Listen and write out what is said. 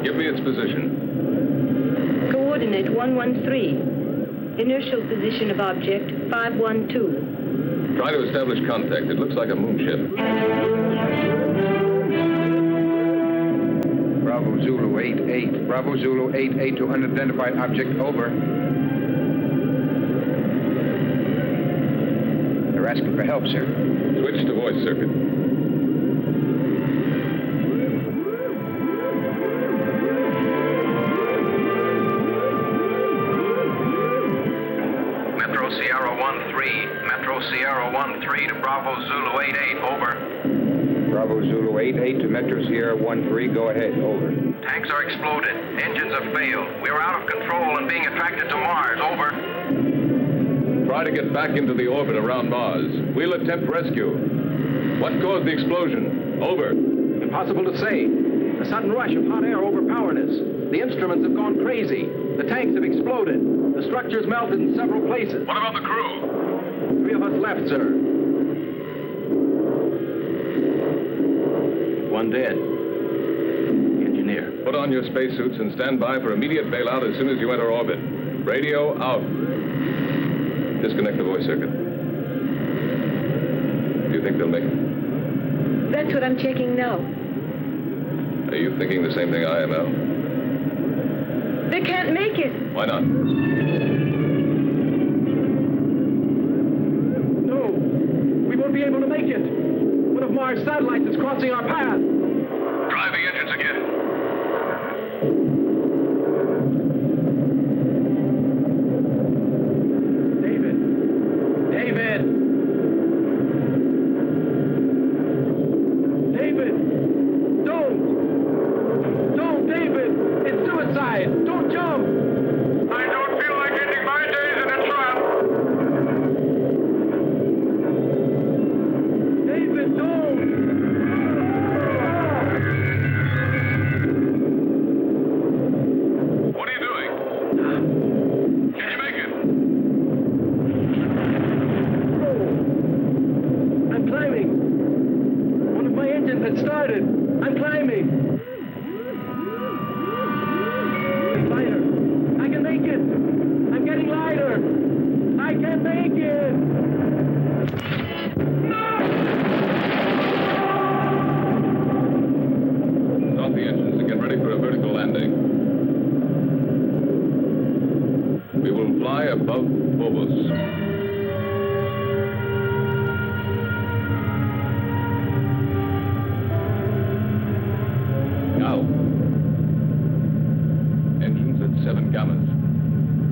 Give me its position. Coordinate 113. Inertial position of object 512. Try to establish contact. It looks like a moonship. Bravo Zulu 88. Bravo Zulu 88 to unidentified object. Over. They're asking for help, sir. Switch to voice circuit. Metro Sierra 13. Metro Sierra 13 to Bravo Zulu 88. Over. Bravo Zulu 88 to Metro Sierra 13. Go ahead. Over. Tanks are exploded. Engines have failed. We are out of control and being attracted to Mars. Over. Try to get back into the orbit around Mars. We'll attempt rescue. What caused the explosion? Over. Impossible to say. A sudden rush of hot air overpowered us. The instruments have gone crazy. The tanks have exploded. The structures melted in several places. What about the crew? 3 of us left, sir. 1 dead. The engineer. Put on your spacesuits and stand by for immediate bailout as soon as you enter orbit. Radio out. Disconnect the voice circuit. Do you think they'll make it? That's what I'm checking now. Are you thinking the same thing I am, Al? They can't make it. Why not? No. We won't be able to make it. One of Mars' satellites is crossing our path. Drive the engines again. David. Don't, David. It's suicide. Don't jump. I don't feel like ending my days in a trap. David, don't. What are you doing? Can you make it? I'm climbing. One of my engines had started. I'm climbing. Lighter. I can make it. I'm getting lighter. I can make it. Stop the engines and get ready for a vertical landing. We will fly above Phobos. Now. Engines at 7 gammas.